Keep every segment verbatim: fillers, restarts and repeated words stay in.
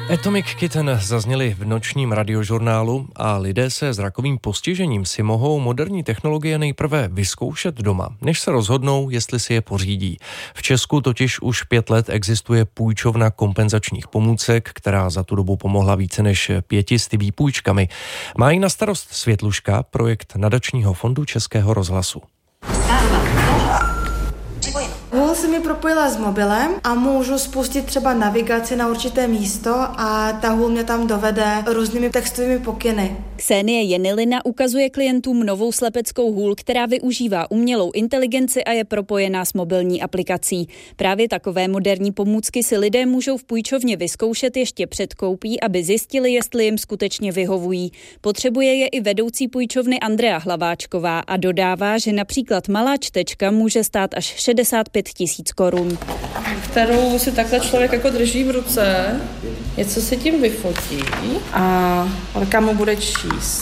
Atomic Kitten zazněli v nočním radiožurnálu a lidé se zrakovým postižením si mohou moderní technologie nejprve vyzkoušet doma, než se rozhodnou, jestli si je pořídí. V Česku totiž už pět let existuje půjčovna kompenzačních pomůcek, která za tu dobu pomohla více než pětisty výpůjčkami. Má ji na starost Světluška, projekt nadačního fondu Českého rozhlasu. Hůl se mi propojila s mobilem a můžu spustit třeba navigaci na určité místo a ta hůl mě tam dovede různými textovými pokyny. Ksenie Jenilina ukazuje klientům novou slepeckou hůl, která využívá umělou inteligenci a je propojená s mobilní aplikací. Právě takové moderní pomůcky si lidé můžou v půjčovně vyzkoušet ještě před koupí, aby zjistili, jestli jim skutečně vyhovují. Potřebuje je i vedoucí půjčovny Andrea Hlaváčková a dodává, že například malá čtečka může stát až šedesát pět tisíc korun. Kterou si takhle člověk jako drží v ruce, něco se tím vyfotí a ruka mu bude číst.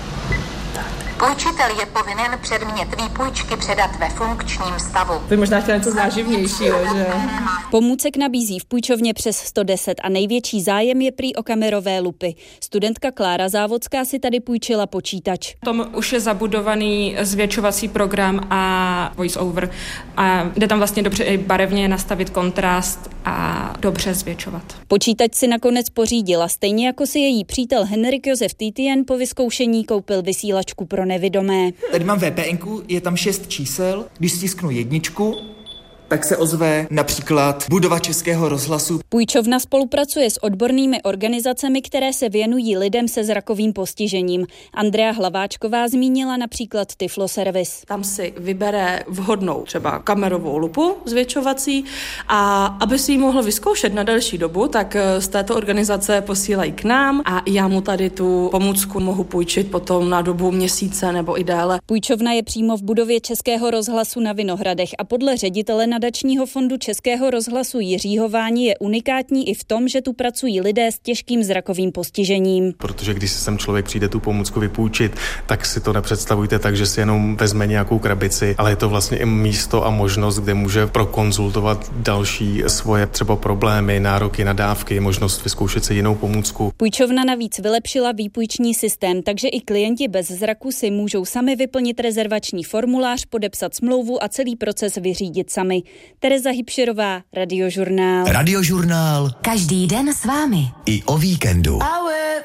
Půjčitel je povinen předmět výpůjčky předat ve funkčním stavu. Vy možná chtěli něco záživnějšího, že? Pomůcek nabízí v půjčovně přes sto deset a největší zájem je prý o kamerové lupy. Studentka Klára Závodská si tady půjčila počítač. Tom už je zabudovaný zvětšovací program a voice over a jde tam vlastně dobře i barevně nastavit kontrast a dobře zvětšovat. Počítač si nakonec pořídila, stejně jako si její přítel Henrik Josef Týtien po vyzkoušení koupil vysílačku pro nevidomé. Tady mám V P N ku, je tam šest čísel, když stisknu jedničku, tak se ozve například budova Českého rozhlasu. Půjčovna spolupracuje s odbornými organizacemi, které se věnují lidem se zrakovým postižením. Andrea Hlaváčková zmínila například Tiflo Service. Tam si vybere vhodnou třeba kamerovou lupu zvětšovací a aby si ji mohl vyzkoušet na delší dobu, tak z této organizace posílají k nám a já mu tady tu pomůcku mohu půjčit potom na dobu měsíce nebo i déle. Půjčovna je přímo v budově Českého rozhlasu na Vinohradech a podle ředitele nadačního fondu Českého rozhlasu Jiřího Váni je unikátní i v tom, že tu pracují lidé s těžkým zrakovým postižením. Protože když si sem člověk přijde tu pomůcku vypůjčit, tak si to nepředstavujte tak, že si jenom vezme nějakou krabici, ale je to vlastně i místo a možnost, kde může prokonzultovat další svoje třeba problémy, nároky na dávky, možnost vyzkoušet si jinou pomůcku. Půjčovna navíc vylepšila výpůjční systém, takže i klienti bez zraku si můžou sami vyplnit rezervační formulář, podepsat smlouvu a celý proces vyřídit sami. Tereza Hybširová, Radiožurnál. Radiožurnál. Každý den s vámi. I o víkendu.